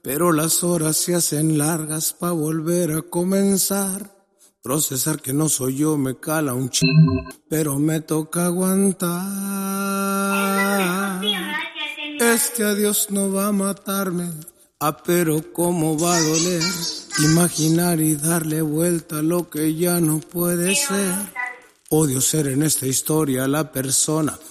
pero las horas se hacen largas pa' volver a comenzar. Procesar que no soy yo me cala un pero me toca aguantar. Este adiós no va a matarme, pero cómo va a doler. Imaginar y darle vuelta a lo que ya no puede ser. Odio ser en esta historia la persona